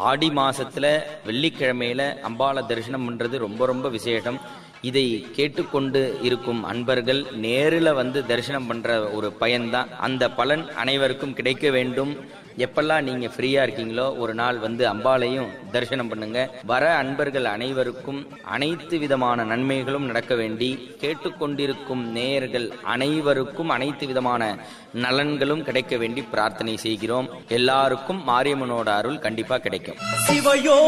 ஆடி மாசத்துல வெள்ளிக்கிழமையில அம்பாளை தரிசனம் பண்றது ரொம்ப ரொம்ப விசேஷம். இதை கேட்டுக்கொண்டு இருக்கும் அன்பர்கள் நேரில் வந்து தரிசனம் பண்ற ஒரு பயன்தான். அந்த பலன் அனைவருக்கும் கிடைக்க வேண்டும். எப்பெல்லாம் நீங்க ஃப்ரீயா இருக்கீங்களோ ஒரு நாள் வந்து அம்பாளையும் தரிசனம் பண்ணுங்க. வர அன்பர்கள் அனைவருக்கும் அனைத்து விதமான நன்மைகளும் நடக்க வேண்டி, கேட்டுக்கொண்டிருக்கும் நேயர்கள் அனைவருக்கும் அனைத்து விதமான நலன்களும் கிடைக்க வேண்டி பிரார்த்தனை செய்கிறோம். எல்லாருக்கும் மாரியம்மனோட அருள் கண்டிப்பா கிடைக்கும்.